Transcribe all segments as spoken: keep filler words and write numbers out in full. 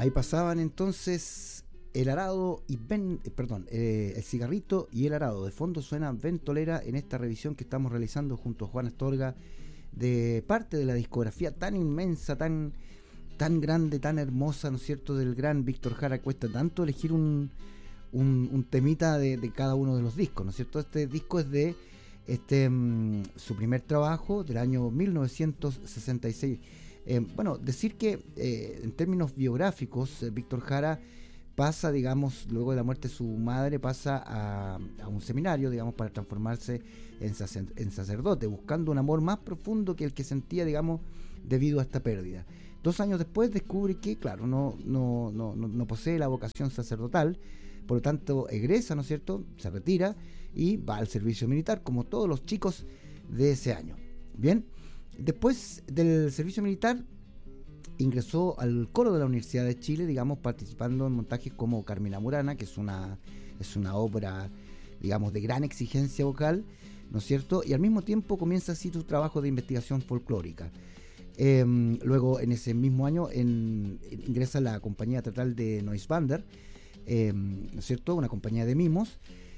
Ahí pasaban entonces El Arado y Ben, eh, perdón, eh, El Cigarrito y El Arado. De fondo suena Ventolera en esta revisión que estamos realizando junto a Juan Astorga de parte de la discografía tan inmensa, tan, tan grande, tan hermosa, ¿no es cierto?, del gran Víctor Jara. Cuesta tanto elegir un, un, un temita de, de cada uno de los discos, ¿no es cierto? Este disco es de este um, su primer trabajo del año mil novecientos sesenta y seis. Eh, bueno, decir que eh, en términos biográficos, eh, Víctor Jara pasa, digamos, luego de la muerte de su madre, pasa a, a un seminario, digamos, para transformarse en, sacer, en sacerdote, buscando un amor más profundo que el que sentía, digamos, debido a esta pérdida. Dos años después descubre que, claro, no, no, no, no, no posee la vocación sacerdotal, por lo tanto egresa, ¿no es cierto?, se retira y va al servicio militar, como todos los chicos de ese año. Bien. Después del servicio militar ingresó al coro de la Universidad de Chile, digamos, participando en montajes como Carmina Burana, que es una, es una obra, digamos, de gran exigencia vocal, ¿no es cierto? Y al mismo tiempo comienza así su trabajo de investigación folclórica. Eh, luego, en ese mismo año, en, en, ingresa a la compañía teatral de Neusbander, eh, ¿no es cierto?, una compañía de mimos,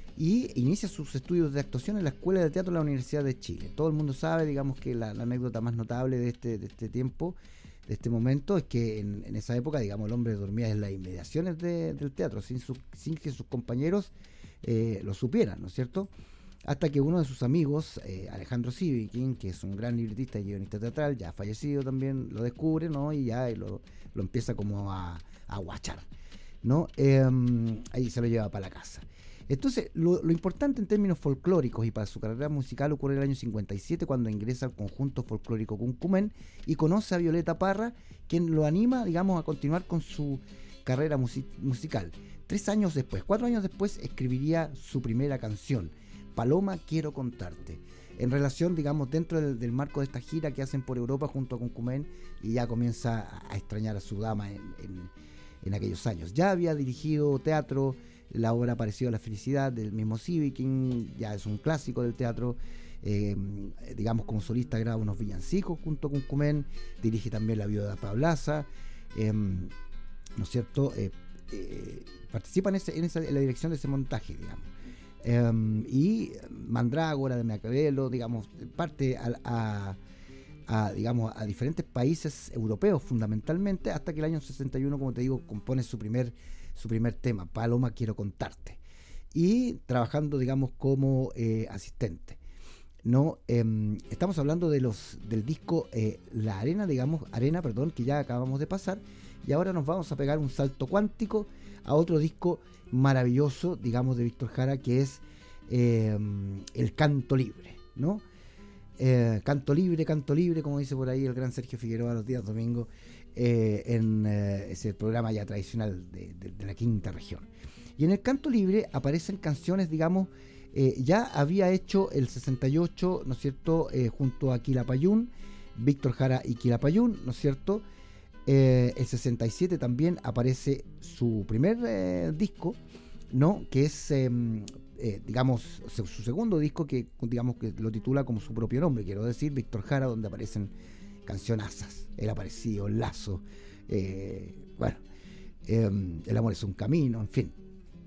y inicia sus estudios de actuación en la Escuela de Teatro de la Universidad de Chile. Todo el mundo sabe, digamos, que la, la anécdota más notable de este, de este tiempo, de este momento, es que en, en esa época, digamos, el hombre dormía en las inmediaciones de, del teatro, sin, su, sin que sus compañeros eh, lo supieran, ¿no es cierto? Hasta que uno de sus amigos, eh, Alejandro Sivikin, que es un gran libretista y guionista teatral, ya fallecido también, lo descubre, ¿no? Y ya y lo, lo empieza como a, a guachar, ¿no? Eh, ahí se lo lleva para la casa. Entonces, lo, lo importante en términos folclóricos y para su carrera musical ocurre en el año cincuenta y siete, cuando ingresa al conjunto folclórico Cuncumen y conoce a Violeta Parra, quien lo anima, digamos, a continuar con su carrera music- musical. Tres años después, cuatro años después, escribiría su primera canción, Paloma Quiero Contarte, en relación, digamos, dentro del, del marco de esta gira que hacen por Europa junto a Cuncumen, y ya comienza a, a extrañar a su dama en, en, en aquellos años. Ya había dirigido teatro, la obra Parecido a la Felicidad del mismo Sivikin, ya es un clásico del teatro. Eh, digamos, como solista graba unos villancicos junto con Cuncumen, dirige también La Viuda Pablaza, eh, ¿no es cierto? Eh, eh, participa en, ese, en, esa, en la dirección de ese montaje, digamos. Eh, y Mandrágora de Maquiavelo, digamos, parte a, a, a, digamos, a diferentes países europeos fundamentalmente, hasta que el año sesenta y uno, como te digo, compone su primer su primer tema, Paloma Quiero Contarte, y trabajando, digamos, como eh, asistente, ¿no? Eh, estamos hablando de los del disco eh, La Arena, digamos, Arena, perdón, que ya acabamos de pasar, y ahora nos vamos a pegar un salto cuántico a otro disco maravilloso, digamos, de Víctor Jara, que es eh, El Canto Libre, ¿no? Eh, canto libre, canto libre, como dice por ahí el gran Sergio Figueroa los días domingos, eh, en eh, ese programa ya tradicional de, de, de la quinta región. Y en el canto libre aparecen canciones, digamos, eh, ya había hecho el sesenta y ocho, ¿no es cierto?, eh, junto a Quilapayún, Víctor Jara y Quilapayún, ¿no es cierto? Eh, el sesenta y siete también aparece su primer eh, disco, ¿no?, que es eh, eh, digamos su segundo disco, que digamos que lo titula como su propio nombre, quiero decir, Víctor Jara, donde aparecen cancionazas, El Aparecido, El Lazo, eh, bueno, eh, El Amor es un Camino, en fin,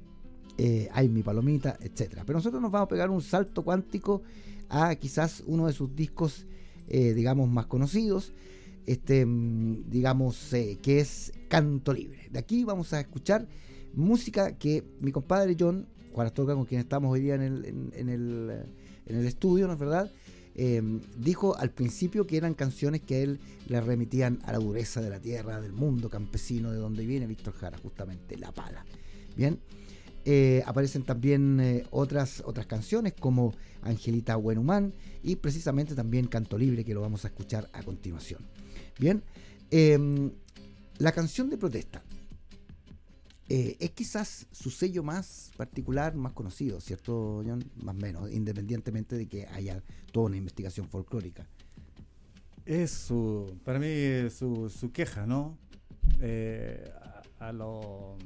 eh, Ay mi palomita, etcétera. Pero nosotros nos vamos a pegar un salto cuántico a quizás uno de sus discos, eh, digamos, más conocidos, este, digamos, eh, que es Canto Libre. De aquí vamos a escuchar música que mi compadre John, Juan Astorga, con quien estamos hoy día en el, en, en el, en el estudio, ¿no es verdad?, eh, dijo al principio que eran canciones que a él le remitían a la dureza de la tierra, del mundo campesino de donde viene Víctor Jara, justamente, la pala. Bien, eh, aparecen también eh, otras, otras canciones como Angelita Buenhumán y precisamente también Canto Libre, que lo vamos a escuchar a continuación. Bien, eh, la canción de protesta Eh, es quizás su sello más particular, más conocido, ¿cierto, John? Más o menos, independientemente de que haya toda una investigación folclórica. Es su, para mí, su, su queja, ¿no? Eh, a, a, lo,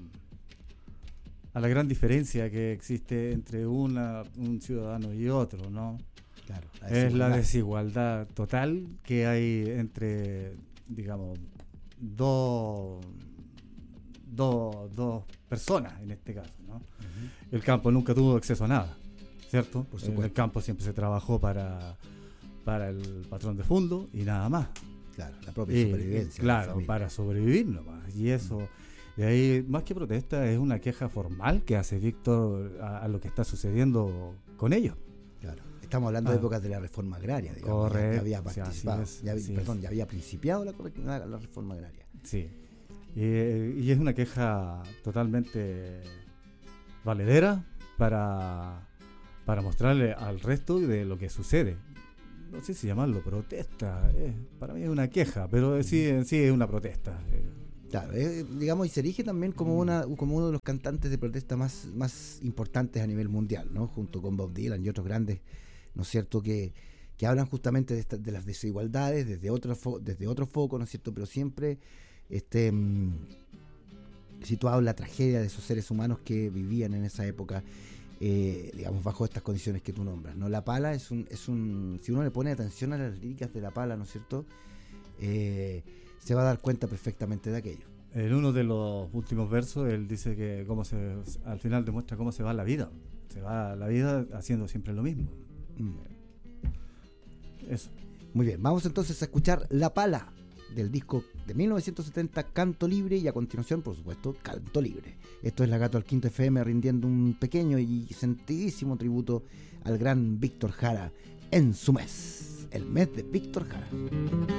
a la gran diferencia que existe entre una, un ciudadano y otro, ¿no? Claro, la es la desigualdad total que hay entre, digamos, dos... dos, dos personas en este caso, ¿no? Uh-huh. El campo nunca tuvo acceso a nada, ¿cierto? Por supuesto. En el campo siempre se trabajó para, para el patrón de fondo y nada más. Claro, la propia y, supervivencia. Claro, para sobrevivir nomás. Y eso, uh-huh. de ahí, más que protesta, es una queja formal que hace Víctor a, a lo que está sucediendo con ellos. Claro. Estamos hablando ah. de épocas de la reforma agraria, digamos. Correcto. Ya había participado, es, ya, perdón, es. ya había principiado la, la, la reforma agraria. Sí. Y, y es una queja totalmente valedera para, para mostrarle al resto de lo que sucede. No sé si llamarlo protesta, eh, para mí es una queja, pero sí, sí es una protesta. Claro, eh, digamos, y se erige también como una como uno de los cantantes de protesta más, más importantes a nivel mundial, ¿no? Junto con Bob Dylan y otros grandes, ¿no es cierto?, que, que hablan justamente de, esta, de las desigualdades desde otro, fo- desde otro foco, ¿no es cierto?, pero siempre este, mmm, situado en la tragedia de esos seres humanos que vivían en esa época, eh, digamos, bajo estas condiciones que tú nombras, ¿no? La Pala es un, es un, si uno le pone atención a las líricas de La Pala, ¿no es cierto?, eh, se va a dar cuenta perfectamente de aquello. En uno de los últimos versos, él dice que cómo se, al final demuestra cómo se va la vida. Se va la vida haciendo siempre lo mismo. Mm. Eso. Muy bien, vamos entonces a escuchar La Pala, del disco de mil novecientos setenta, Canto Libre, y a continuación, por supuesto, Canto Libre. Esto es La Gato al Quinto F M, rindiendo un pequeño y sentidísimo tributo al gran Víctor Jara en su mes, el mes de Víctor Jara.